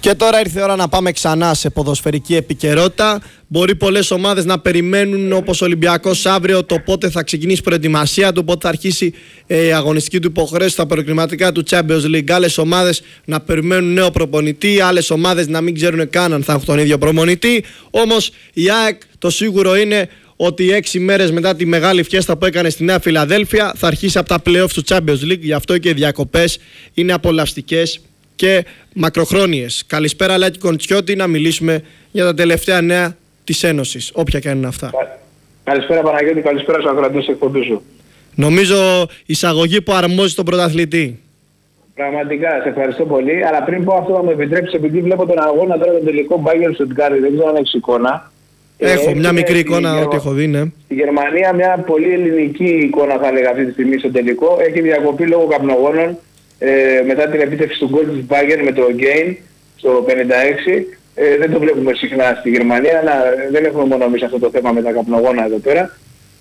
Και τώρα ήρθε η ώρα να πάμε ξανά σε ποδοσφαιρική επικαιρότητα. Μπορεί πολλές ομάδες να περιμένουν, όπως ο Ολυμπιακός αύριο, το πότε θα ξεκινήσει η προετοιμασία του, πότε θα αρχίσει η αγωνιστική του υποχρέωση στα προκριματικά του Champions League. Άλλες ομάδες να περιμένουν νέο προπονητή, άλλες ομάδες να μην ξέρουν καν αν θα έχουν τον ίδιο προπονητή. Όμως η ΑΕΚ το σίγουρο είναι ότι 6 μέρες μετά τη μεγάλη φιέστα που έκανε στη Νέα Φιλαδέλφια θα αρχίσει από τα play-off του Champions League. Γι' αυτό και οι διακοπές είναι απολαυστικές και μακροχρόνιες. Καλησπέρα Λάκη Κοντσιώτη, να μιλήσουμε για τα τελευταία νέα της Ένωσης, όποια και αν είναι αυτά. Καλησπέρα Παναγιώτη, καλησπέρα στους ακροατές της εκπομπής σου. Νομίζω εισαγωγή που αρμόζει στον πρωταθλητή. Πραγματικά, σε ευχαριστώ πολύ. Αλλά πριν πω αυτό, θα μου επιτρέψεις, επειδή βλέπω τον αγώνα τώρα, τον τελικό Bayern Stuttgart, δεν ξέρω αν έχεις εικόνα. Έχω μια μικρή εικόνα, ό,τι έχω δει, ναι. Η Γερμανία, μια πολύ ελληνική εικόνα, θα έλεγα αυτή τη στιγμή στο τελικό, έχει διακοπή λόγω καπνογόνων μετά την επίτευξη του γκολ της Bayern με το Gain στο 56. Δεν το βλέπουμε συχνά στη Γερμανία, αλλά δεν έχουμε μόνο εμείς αυτό το θέμα με τα καπνογόνα εδώ πέρα.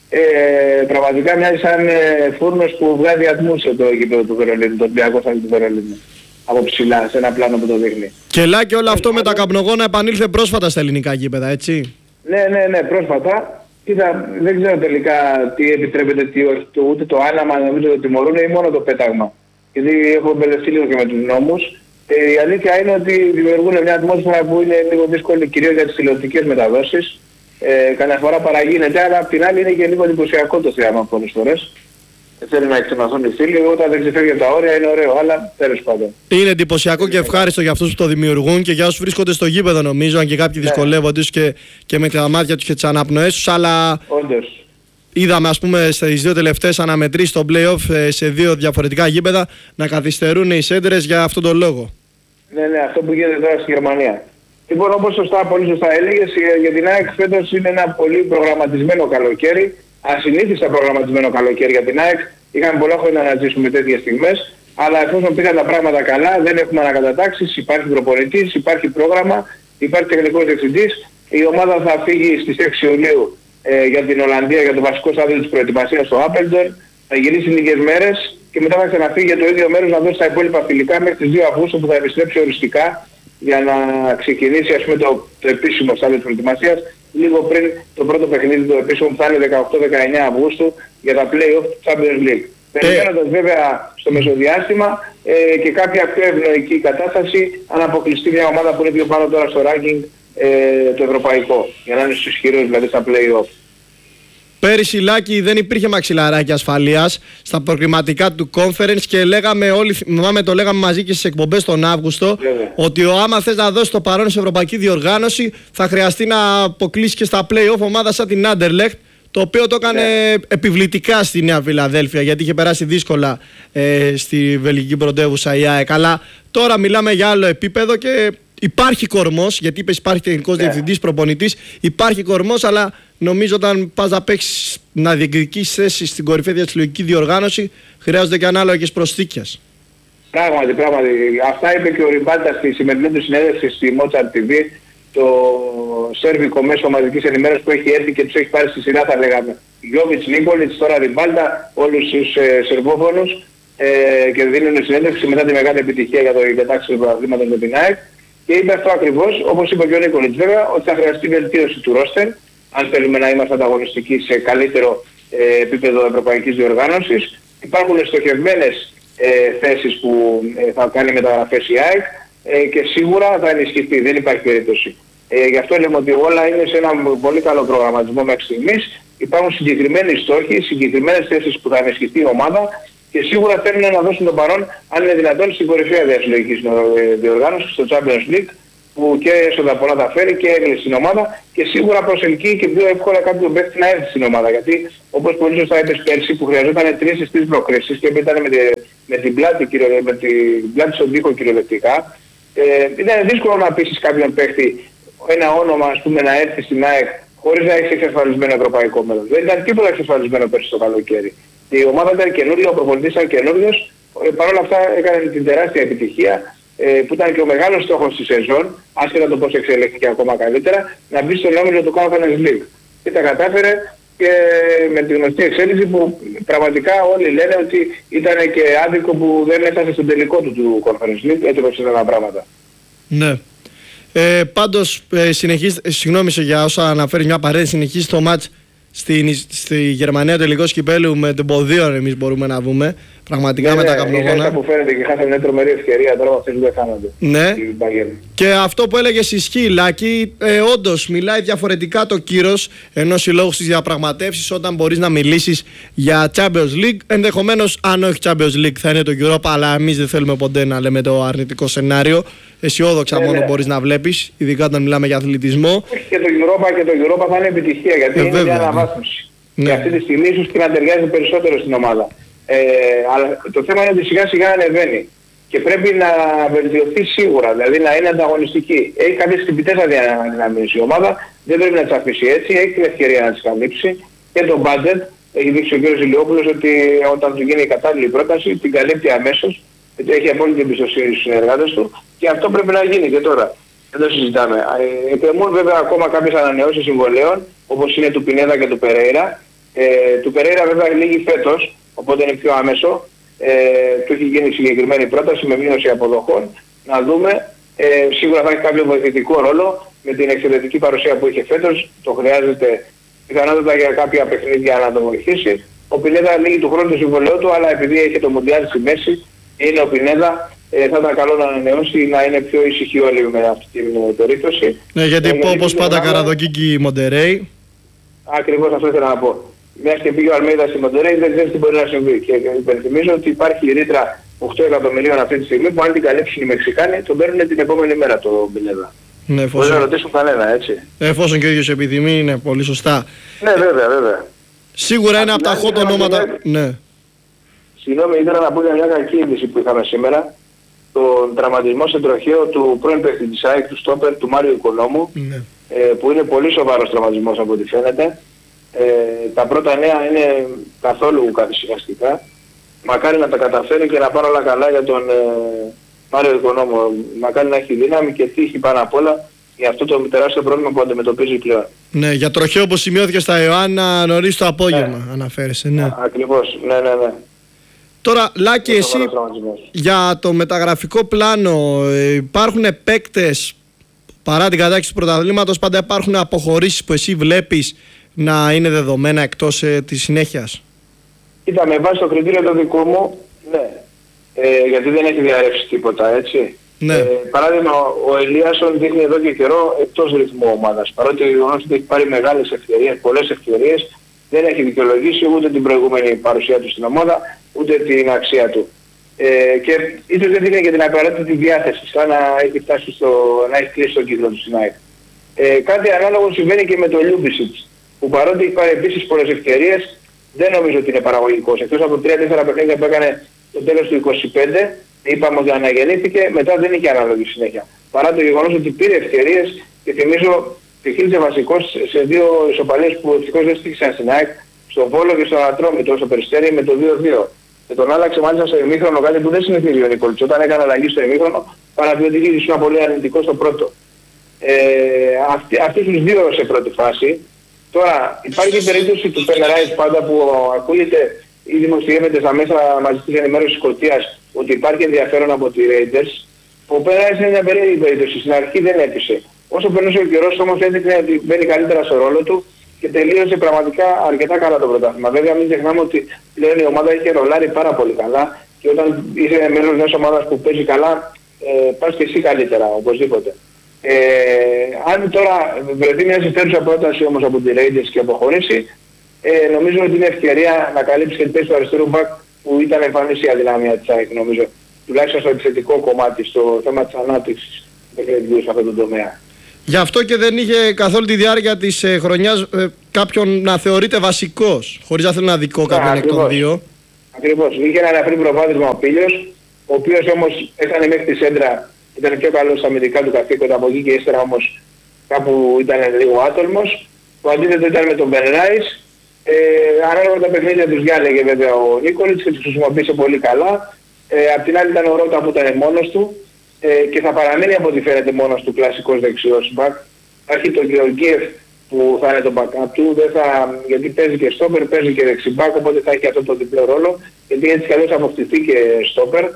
Πραγματικά μοιάζει σαν φούρνος που βγάζει ατμούς το γήπεδο του Βερολίνου, το Ολυμπιακό στάδιο του Βερολίνου. Από ψηλά, σε ένα πλάνο που το δείχνει. Και Λάκη, όλο αυτό με τα καπνογόνα επανήλθε πρόσφατα στα ελληνικά γήπεδα, έτσι. Ναι, πρόσφατα. Κοίτα, δεν ξέρω τελικά τι επιτρέπεται, τι όχι, ούτε το άναμα νομίζω ότι τιμωρούν ή μόνο το πέταγμα. Γιατί έχω μπερδευτεί λίγο και με τους νόμους. Η αλήθεια είναι ότι δημιουργούν μια ατμόσφαιρα που είναι λίγο δύσκολη, κυρίως για τις τηλεοπτικές μεταδόσεις. Καμιά φορά παραγίνεται, αλλά απ' την άλλη είναι και λίγο εντυπωσιακό το θέαμα πολλές φορές. Θέλει να εκτενωθούν οι φίλοι, όταν δεν ξεφεύγει από τα όρια είναι ωραίο, αλλά τέλος πάντων. Είναι εντυπωσιακό και ευχάριστο για αυτούς που το δημιουργούν και για όσους βρίσκονται στο γήπεδο, νομίζω, αν και κάποιοι δυσκολεύονται και με τα μάτια τους και τις αναπνοές τους, αλλά όντως. Είδαμε, ας πούμε, στις δύο τελευταίες αναμετρήσεις στο play-off σε δύο διαφορετικά γήπεδα να καθυστερούν οι σέντρες για αυτόν τον λόγο. Ναι, αυτό που γίνεται τώρα στη Γερμανία. Λοιπόν, όπως πολύ σωστά έλεγες, για την ΑΕΚ φέτος είναι ένα πολύ προγραμματισμένο καλοκαίρι. Ασυνήθιστα προγραμματισμένο καλοκαίρι για την ΑΕΚ. Είχαμε πολλά χρόνια να ζήσουμε τέτοιες στιγμές. Αλλά εφόσον πήγαν τα πράγματα καλά, δεν έχουμε ανακατατάξεις, υπάρχει προπονητής, υπάρχει πρόγραμμα, υπάρχει τεχνικός διευθυντής. Η ομάδα θα φύγει στις 6 Ιουλίου για την Ολλανδία, για το βασικό στάδιο της προετοιμασίας στο Άπελντον. Θα γυρίσει λίγες μέρες και μετά θα ξαναφύγει για το ίδιο μέρος να δώσει τα υπόλοιπα φιλικά μέχρι τις 2 Αυγούστου που θα επιστρέψει οριστικά για να ξεκινήσει, ας πούμε, το επίσημο στάδιο της προετοιμασίας λίγο πριν το πρώτο παιχνίδι το επίσημο που θα είναι 18-19 Αυγούστου για τα play-off του Champions League. Περιμένοντας βέβαια στο μεσοδιάστημα και κάποια πιο ευνοϊκή κατάσταση αν αποκλειστεί μια ομάδα που είναι πιο πάνω τώρα στο ranking το ευρωπαϊκό, για να είναι στους ισχυρούς δηλαδή στα play-off. Πέρυσι, Λάκη, δεν υπήρχε μαξιλαράκι ασφαλείας στα προκριματικά του conference και λέγαμε όλοι, το λέγαμε μαζί και στις εκπομπές τον Αύγουστο, ότι άμα θες να δώσεις το παρόν σε ευρωπαϊκή διοργάνωση θα χρειαστεί να αποκλείσει και στα play-off ομάδα σαν την Anderlecht, το οποίο το έκανε επιβλητικά στη Νέα Φιλαδέλφια γιατί είχε περάσει δύσκολα στη βελγική πρωτεύουσα η ΑΕΚ. Αλλά τώρα μιλάμε για άλλο επίπεδο και υπάρχει κορμός, γιατί είπες υπάρχει τεχνικός διευθυντής, προπονητής, υπάρχει κορμός, αλλά νομίζω όταν πας να παίξεις, να διεκδικήσεις θέση στην κορυφαία της λογική διοργάνωση, χρειάζονται και ανάλογες προσθήκες. Πράγματι. Αυτά είπε και ο Ριμπάλτα στη σημερινή του συνέντευξη στη Mozart TV, το σέρβικο μέσο μαζικής ενημέρωσης που έχει έρθει και τους έχει πάρει στη σειρά, θα λέγαμε. Γιώβιτς, Νίκολιτς, τώρα Ριμπάλτα, όλους τους σερβόφωνους και δίνουν συνέντευξη μετά τη μεγάλη επιτυχία για το κατάξιο του πρωταθλήματος με την ΑΕΚ. Και είπε αυτό ακριβώς, όπως είπε και ο Νίκολιτς βέβαια, ότι θα χρειαστεί βελτίωση του ρόστερ, αν θέλουμε να είμαστε ανταγωνιστικοί σε καλύτερο επίπεδο ευρωπαϊκής διοργάνωσης. Υπάρχουν στοχευμένες θέσεις που θα κάνει μεταγραφές η ΑΕΚ και σίγουρα θα ενισχυθεί, δεν υπάρχει περίπτωση. Γι' αυτό λέμε ότι όλα είναι σε ένα πολύ καλό προγραμματισμό μέχρι στιγμής. Υπάρχουν συγκεκριμένοι στόχοι, συγκεκριμένες θέσεις που θα ενισχυθεί η ομάδα και σίγουρα θέλουν να δώσουν τον παρόν, αν είναι δυνατόν, στην κορυφαία διασυλλογική διοργάνωση, στο Champions League, που και έσοδα πολλά τα φέρει και έγκλεισε στην ομάδα και σίγουρα προσελκύει και πιο εύκολα κάποιον παίκτη να έρθει στην ομάδα. Γιατί όπως πολύ σωστά είπες πέρσι, που χρειαζόταν 3 προκρίσεις και ήταν με την πλάτη στον τοίχο κυριολεκτικά, ήταν δύσκολο να πείσεις κάποιον παίκτη, ένα όνομα ας πούμε, να έρθει στην ΑΕΚ χωρίς να έχει εξασφαλισμένο ευρωπαϊκό μέλλον. Δεν ήταν τίποτα εξασφαλισμένο πέρσι το καλοκαίρι. Η ομάδα ήταν καινούργια, ο προπονητής ήταν καινούριος, παρόλα αυτά έκανε την τεράστια επιτυχία που ήταν και ο μεγάλος στόχος της σεζόν, άσχετα το πώς εξελίχθηκε ακόμα καλύτερα, να μπει στον όμιλο του Conference League. Και τα κατάφερε και με τη γνωστή εξέλιξη που πραγματικά όλοι λένε ότι ήταν και άδικο που δεν έφτασε στον τελικό του Conference League, έτσι όπως ήταν τα πράγματα. Ναι. Πάντως, συγγνώμη για όσα αναφέρει μια παρένθεση, συνεχίζει το μάτς στη Γερμανία τελικός κυπέλλου με την ποδίων, εμείς μπορούμε να βούμε. Πραγματικά με τα καπνογόνα. Που φαίνεται και χάσανε μια τρομερή ευκαιρία τώρα αυτές που δεν χάνονται. Ναι. Και αυτό που έλεγες ισχύει, Λάκη. Όντως μιλάει διαφορετικά το κύρος ενός συλλόγου στις διαπραγματεύσεις όταν μπορείς να μιλήσεις για Champions League. Ενδεχομένως, αν όχι Champions League, θα είναι το Europa, αλλά εμείς δεν θέλουμε ποτέ να λέμε το αρνητικό σενάριο. Αισιόδοξα μόνο μπορείς να βλέπεις, ειδικά όταν μιλάμε για αθλητισμό. Και το Europa θα είναι επιτυχία, γιατί είναι μια αναβάθμιση. Και αυτή τη στιγμή ίσως και να ταιριάζει περισσότερο στην ομάδα. Αλλά το θέμα είναι ότι σιγά σιγά ανεβαίνει και πρέπει να βελτιωθεί σίγουρα, δηλαδή να είναι ανταγωνιστική. Έχει κάποιες χτυπητές αδυναμίες η ομάδα, δεν πρέπει να τις αφήσει έτσι, έχει την ευκαιρία να τις καλύψει και το budget. Έχει δείξει ο κ. Ηλιόπουλος ότι όταν του γίνει η κατάλληλη πρόταση την καλύπτει αμέσως, γιατί έχει απόλυτη εμπιστοσύνη στους συνεργάτες του και αυτό πρέπει να γίνει και τώρα. Δεν το συζητάμε. Εκκρεμούν βέβαια ακόμα κάποιες ανανεώσεις συμβολέων, όπως είναι του Πινέδα και του Περέιρα. Του Περέιρα βέβαια λύγει φέτος, οπότε είναι πιο άμεσο. Του έχει γίνει συγκεκριμένη πρόταση με μείωση αποδοχών. Να δούμε. Σίγουρα θα έχει κάποιο βοηθητικό ρόλο με την εξαιρετική παρουσία που είχε φέτος. Το χρειάζεται πιθανότατα για κάποια παιχνίδια να το βοηθήσει. Ο Πινέδα λύγει του χρόνου του συμβολέου του, αλλά επειδή έχει το Μουντιάλ στη μέση, είναι ο Πινέδα. Θα ήταν καλό να ανανεώσει, να είναι πιο ησυχή όλοι με αυτή την περίπτωση. Ναι, γιατί όπως πάντα καραδοκίκη η Μοντερέι. Ακριβώς αυτό ήθελα να πω. Μιας και πήγε ο Αλμέιδα στη Μοντερέι, δεν ξέρει τι μπορεί να συμβεί. Και υπενθυμίζω ότι υπάρχει η ρήτρα 8 εκατομμυρίων αυτή τη στιγμή που αν την καλύψουν οι Μεξικάνοι τον παίρνουν την επόμενη μέρα το Πινέδα. Ναι, μπορεί να ρωτήσουν κανένα, έτσι. Εφόσον και ο ίδιος επιθυμεί, είναι πολύ σωστά. Ναι, βέβαια. Σίγουρα είναι από τα hot ονόματα. Ναι. Συγγνώμη, ήθελα να πω για μια κακή είδηση που είχαμε σήμερα. Τον τραυματισμό σε τροχαίο του πρώην παίκτη της ΑΕΚ, του στόπερ, του Μάριο Οικονόμου, που είναι πολύ σοβαρός τραυματισμός από ό,τι φαίνεται. Τα πρώτα νέα είναι καθόλου καθησυχαστικά. Μακάρι να τα καταφέρει και να πάνε όλα καλά για τον Μάριο Οικονόμου. Μακάρι να έχει δύναμη και τύχη πάνω απ' όλα για αυτό το τεράστιο πρόβλημα που αντιμετωπίζει πλέον. Ναι, για τροχαίο όπως σημειώθηκε στα Ιωάννα νωρίς το απόγευμα, αναφέρεσαι. Ναι. Ακριβώς, ναι. Τώρα, Λάκη, εσύ για το μεταγραφικό πλάνο υπάρχουν παίκτες, παρά την κατάκτηση του πρωταθλήματος, πάντα υπάρχουν αποχωρήσεις που εσύ βλέπεις να είναι δεδομένα εκτός της συνέχειας? Κοίτα, με βάση το κριτήριο το δικό μου, ναι. Γιατί δεν έχει διαρρεύσει τίποτα, έτσι. Ναι. Παράδειγμα, ο Ελίασον δείχνει εδώ και καιρό εκτός ρυθμού ομάδας. Παρότι ο γεγονός ότι έχει πάρει μεγάλες ευκαιρίες, πολλές ευκαιρίες, δεν έχει δικαιολογήσει ούτε την προηγούμενη παρουσία του στην ομάδα, ούτε την αξία του. Και ίσως δεν δείχνει και την απαραίτητη διάθεση, σαν να έχει φτάσει να έχει κλείσει τον κύκλο του στην ΑΕΚ. Κάτι ανάλογο συμβαίνει και με το Λιούμπισιτς, που παρότι έχει πάρει επίσης πολλές ευκαιρίες, δεν νομίζω ότι είναι παραγωγικός. Εκτός από 3-4 παιχνίδια που έκανε το τέλος του 25, είπαμε ότι αναγεννήθηκε, μετά δεν είχε ανάλογη συνέχεια. Παρά το γεγονός ότι πήρε ευκαιρίες και θυμίζω τυχήσε βασικός σε δύο ισοπαλίες που ευτυχώς δεν στήχησαν στην ΑΕΚ, στον Βόλο και στον Ατρόμητο, στο Περιστέρι με το 2-2. Και τον άλλαξε μάλιστα στο ημίχρονο, κάτι που δεν συνηθίζει ο Νικόλιτς. Όταν έκανε αλλαγή στο ημίχρονο, παραδείγματι ήσουν πολύ αρνητικό στο πρώτο. Αυτοί τους δύο σε πρώτη φάση. Τώρα υπάρχει η περίπτωση του Πενεράιτ πάντα που ακούγεται ή δημοσιεύεται στα μέσα μαζικής ενημέρωσης της Σκωτίας ότι υπάρχει ενδιαφέρον από τη Raiders. Ο Πενεράιτ είναι μια περίεργη περίπτωση. Στην αρχή δεν έπεισε. Όσο περνούσε ο καιρός όμως έδειχνε ότι μπαίνει καλύτερα στο ρόλο του και τελείωσε πραγματικά αρκετά καλά το πρωτάθλημα. Βέβαια μην ξεχνάμε ότι πλέον η ομάδα είχε ρολάρει πάρα πολύ καλά και όταν είσαι μέλος μιας ομάδας που παίζει καλά πας και εσύ καλύτερα οπωσδήποτε. Αν τώρα βρεθεί μια συμφέρουσα πρόταση όμως από τη Raiders και αποχωρήσει, νομίζω ότι είναι ευκαιρία να καλύψει και τη θέση του αριστερού μπακ που ήταν εμφανής η αδυναμία της ΑΕΚ, νομίζω. Τουλάχιστον στο επιθετικό κομμάτι, στο θέμα της ανάπτυξης σε αυτό το τομέα. Γι' αυτό και δεν είχε καθόλου τη διάρκεια της χρονιάς κάποιον να θεωρείται βασικός, χωρίς να θέλει να δικό κάποιον εκ των δύο. Ακριβώς. Είχε ένα ελαφρύ προβάδισμα ο Πίλιος, ο οποίος όμως έκανε μέχρι τη σέντρα, ήταν πιο καλός στα αμυντικά του καθήκοντα, από εκεί και ύστερα όμως κάπου ήταν λίγο άτολμος. Το αντίθετο ήταν με τον Μπενράις. Ανάλογα τα παιχνίδια τους διάλεγε βέβαια ο Νίκολιτς και τους χρησιμοποίησε πολύ καλά. Απ' την άλλη ήταν ο Ρότα που ήταν μόνος του. Και θα παραμείνει από ό,τι φαίνεται μόνος του κλασικός δεξιός μπακ. Έχει τον Γεωργίεφ που θα είναι το backup του, γιατί παίζει και στόπερ, παίζει και δεξιμπακ, οπότε θα έχει αυτό το διπλό ρόλο, γιατί έτσι κι αλλιώς αποκτηθεί και στόπερ.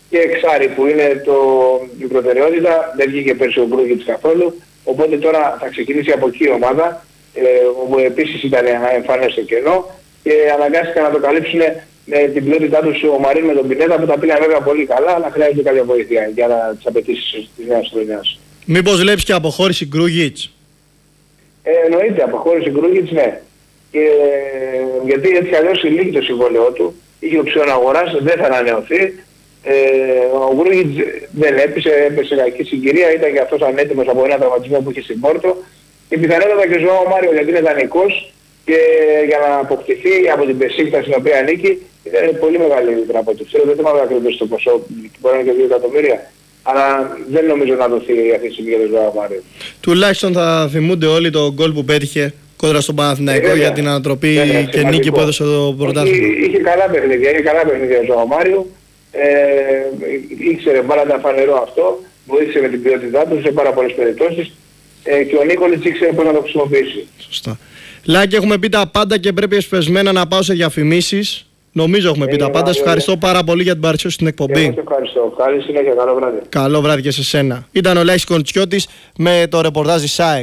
και εξάρι που είναι η προτεραιότητα. Δεν βγήκε πέρσι ο Γκρούγιτς καθόλου, οπότε τώρα θα ξεκινήσει από εκεί η ομάδα, όπου επίσης ήταν εμφανές στο κενό και αναγκάστηκαν να το καλύψουν με την ποιότητά τους ο Μαρίν με τον Πινέδα, που τα πήγαν βέβαια πολύ καλά, αλλά χρειάζεται κάποια βοήθεια για τις απαιτήσεις της νέας χρονιάς. Μήπως βλέπεις και αποχώρηση Γκρούγιτς? Εννοείται, αποχώρηση Γκρούγιτς, ναι. Και, γιατί έτσι αλλιώς λύγει το συμβόλαιό του, είχε οψιόν αγοράς, δεν θα ανανεωθεί. Ο Γκρούγιτς δεν έπεσε κακή συγκυρία, ήταν και αυτός ανέτοιμος από ένα τραυματισμό που είχε στην Πόρτο. Και πιθανότατα και ο Ζωάο Μάριο, γιατί είναι δανεικός και για να αποκτηθεί από την Μπεσίκτας στην οποία ανήκει, ήταν πολύ μεγάλη τραπέζη. Ξέρω, δεν θυμάμαι ακριβώς το ποσό, μπορεί να είναι και 2 εκατομμύρια. Αλλά δεν νομίζω να δοθεί αυτή τη στιγμή για τον Ζωάο Μάριο. Τουλάχιστον θα θυμούνται όλοι το γκολ που πέτυχε κόντρα στον Παναθηναϊκό για την ανατροπή και νίκη που έδωσε το πρωτάθλημα. Είχε καλά παιχνίδια ο Ζωάο Μάριο. Ήξερε πάρα τα φανερό αυτό, βοήθησε με την ποιότητά του σε πάρα πολλές περιπτώσεις και ο Νίκολιτς ήξερε πώς να το χρησιμοποιήσει. Σωστά. Λάκη, έχουμε πει τα πάντα και πρέπει εσπεσμένα να πάω σε διαφημίσεις. Νομίζω έχουμε πει τα πάντα. Σε ευχαριστώ πάρα πολύ για την παρουσία στην εκπομπή. Εγώ ευχαριστώ. Καλή συνέχεια, καλό βράδυ. Καλό βράδυ και σε σένα. Ήταν ο Λάκης Κοντσιώτης με το ρεπορτάζ της ΑΕΚ.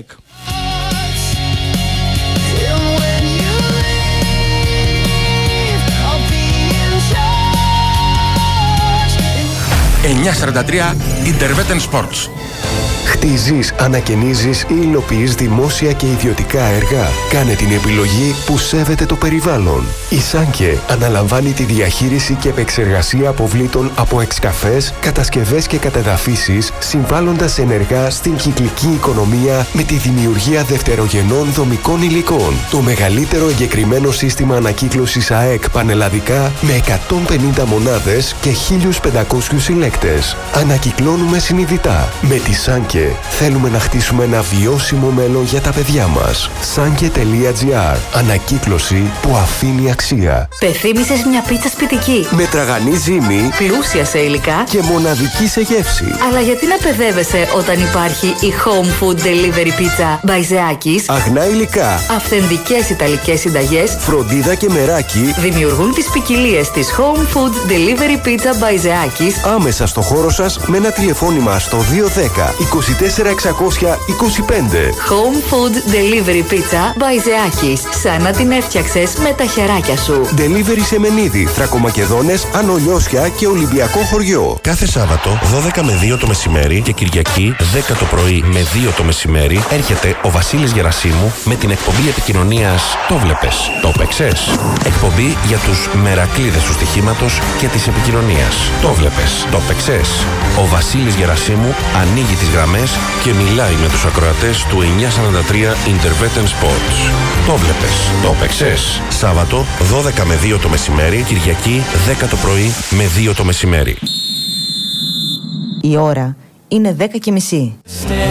943 Intervetten Sports. Χτίζεις, ανακαινίζεις ή υλοποιείς δημόσια και ιδιωτικά έργα. Κάνε την επιλογή που σέβεται το περιβάλλον. Η Σάνκε αναλαμβάνει τη διαχείριση και επεξεργασία αποβλήτων από εξκαφές, κατασκευές και κατεδαφίσεις, συμβάλλοντας ενεργά στην κυκλική οικονομία με τη δημιουργία δευτερογενών δομικών υλικών. Το μεγαλύτερο εγκεκριμένο σύστημα ανακύκλωσης ΑΕΚ πανελλαδικά με 150 μονάδες και 1.500 συλλέκτες. Ανακυκλώνουμε συνειδητά. Με τη Σάνκε θέλουμε να χτίσουμε ένα βιώσιμο μέλλον για τα παιδιά μας. Sanke.gr. Ανακύκλωση που αφήνει αξία. Πεθύμησες μια πίτσα σπιτική. Με τραγανή ζύμη, Πλούσια σε υλικά και μοναδική σε γεύση. Αλλά γιατί να παιδεύεσαι όταν υπάρχει η Home Food Delivery Pizza by Zeakis? Αγνά υλικά, Αυθεντικές ιταλικές συνταγές, φροντίδα και μεράκι δημιουργούν τις ποικιλίες της Home Food Delivery Pizza by Zeakis άμεσα στο χώρο σας με ένα τηλεφώνημα στο 210 24 625. Home Food Delivery Pizza by Zeakis. Σαν να την έφτιαξες με τα χεράκια σου. Delivery σε Μενίδη, Θρακομακεδόνες, Ανολιώσια και Ολυμπιακό χωριό. Κάθε Σάββατο 12 με 2 το μεσημέρι και Κυριακή 10 το πρωί με 2 το μεσημέρι έρχεται ο Βασίλης Γερασίμου με την εκπομπή επικοινωνίας «Το βλέπες, το παίξες». Εκπομπή για τους μερακλείδες του στοιχήματος και της επικοινωνίας. «Το βλέπες, το παίξες». Ο Βασίλης Γερασίμου ανοίγει τις γραμμές και μιλάει με τους ακροατές του 943 Intervetten Sports. Το βλέπες, το παίξες. Σάββατο 12 με 2 το μεσημέρι, Κυριακή 10 το πρωί με 2 το μεσημέρι. Η ώρα είναι 10:30.